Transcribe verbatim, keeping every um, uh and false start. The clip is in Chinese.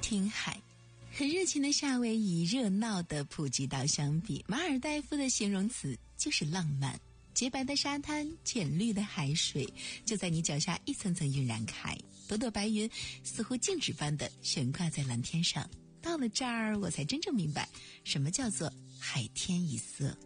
听海。和热情的夏威夷、热闹的普吉岛相比，马尔代夫的形容词就是浪漫。洁白的沙滩，浅绿的海水，就在你脚下一层层晕染开，朵朵白云似乎静止般的悬挂在蓝天上。到了这儿，我才真正明白什么叫做海天一色。